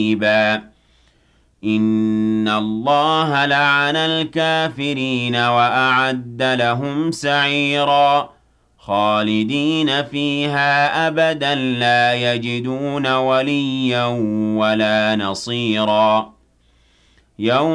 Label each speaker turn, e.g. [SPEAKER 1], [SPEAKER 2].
[SPEAKER 1] إِنَّ اللَّهَ لَعَنَ الْكَافِرِينَ وَأَعَدَّ لَهُمْ سَعِيرًا خَالِدِينَ فِيهَا أَبَدًا لَّا يَجِدُونَ وَلِيًّا وَلَا نَصِيرًا